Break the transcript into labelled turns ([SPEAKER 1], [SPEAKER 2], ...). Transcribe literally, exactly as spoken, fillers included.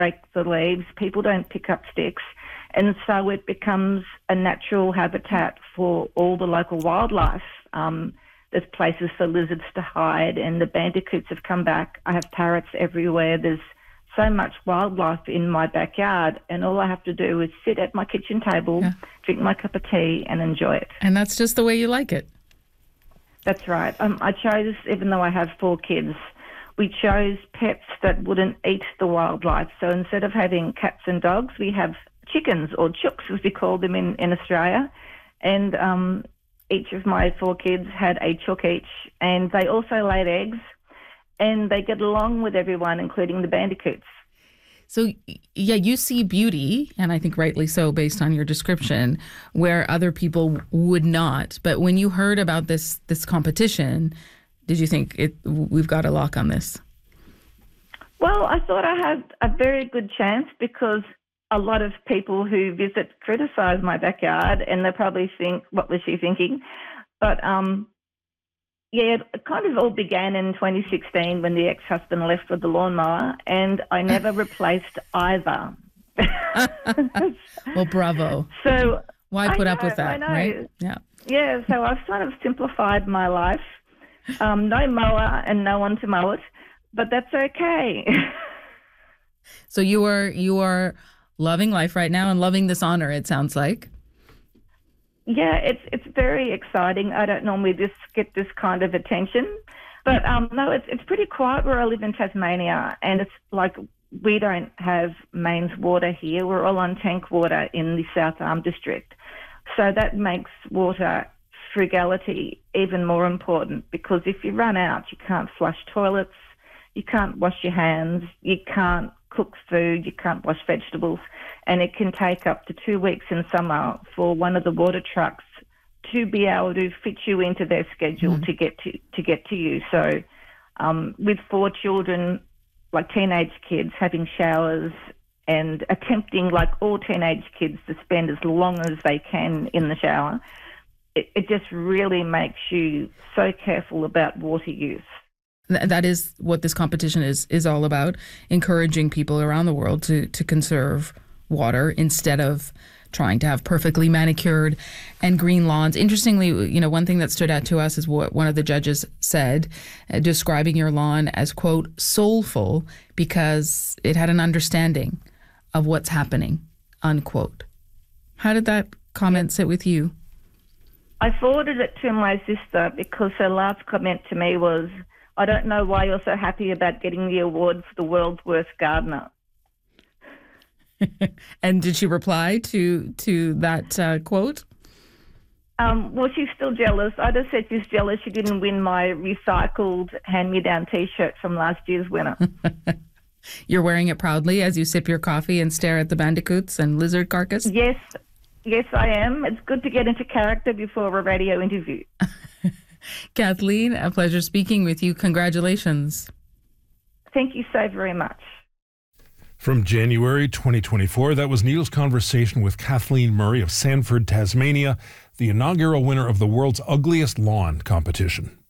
[SPEAKER 1] break the leaves. People don't pick up sticks. And so it becomes a natural habitat for all the local wildlife. Um, there's places for lizards to hide, and the bandicoots have come back. I have parrots everywhere. There's so much wildlife in my backyard, and all I have to do is sit at my kitchen table, yeah. drink my cup of tea, and enjoy it.
[SPEAKER 2] And that's just the way you like it.
[SPEAKER 1] That's right. Um, I chose, even though I have four kids, we chose pets that wouldn't eat the wildlife. So instead of having cats and dogs, we have chickens, or chooks as we call them in, in Australia. And um, each of my four kids had a chook each, and they also laid eggs, and they get along with everyone, including the bandicoots.
[SPEAKER 2] So, yeah, you see beauty, and I think rightly so based on your description, where other people would not. But when you heard about this this competition, did you think it, we've got a lock on this?
[SPEAKER 1] Well, I thought I had a very good chance, because a lot of people who visit criticise my backyard, and they probably think, what was she thinking? But, um, yeah, it kind of all began in twenty sixteen when the ex-husband left with the lawnmower, and I never replaced either.
[SPEAKER 2] Well, bravo.
[SPEAKER 1] So
[SPEAKER 2] why put
[SPEAKER 1] I
[SPEAKER 2] up
[SPEAKER 1] know,
[SPEAKER 2] with that, right?
[SPEAKER 1] Yeah. Yeah, so I've sort of simplified my life. Um, no mower and no one to mow it, but that's okay.
[SPEAKER 2] So you are you are loving life right now and loving this honor, it sounds like.
[SPEAKER 1] Yeah, it's it's very exciting. I don't normally just get this kind of attention, but um, no, it's it's pretty quiet where I live in Tasmania, and it's like we don't have mains water here. We're all on tank water in the South Arm district, so that makes water frugality even more important, because if you run out, you can't flush toilets, you can't wash your hands, you can't cook food, you can't wash vegetables, and it can take up to two weeks in summer for one of the water trucks to be able to fit you into their schedule mm. to get to to get to you. So um, with four children, like teenage kids, having showers and attempting, like all teenage kids, to spend as long as they can in the shower, it, it just really makes you so careful about water use.
[SPEAKER 2] That is what this competition is is all about, encouraging people around the world to, to conserve water instead of trying to have perfectly manicured and green lawns. Interestingly, you know, one thing that stood out to us is what one of the judges said, uh, describing your lawn as, quote, soulful, because it had an understanding of what's happening, unquote. How did that comment sit with you?
[SPEAKER 1] I forwarded it to my sister because her last comment to me was, I don't know why you're so happy about getting the award for the world's worst gardener.
[SPEAKER 2] And did she reply to to that uh, quote?
[SPEAKER 1] Um, well, she's still jealous. I just said she's jealous she didn't win my recycled hand-me-down T-shirt from last year's winner.
[SPEAKER 2] You're wearing it proudly as you sip your coffee and stare at the bandicoots and lizard carcass?
[SPEAKER 1] Yes, yes, I am. It's good to get into character before a radio interview.
[SPEAKER 2] Kathleen, a pleasure speaking with you. Congratulations.
[SPEAKER 1] Thank you so very much.
[SPEAKER 3] From January twenty twenty-four, that was Neil's conversation with Kathleen Murray of Sanford, Tasmania, the inaugural winner of the world's ugliest lawn competition.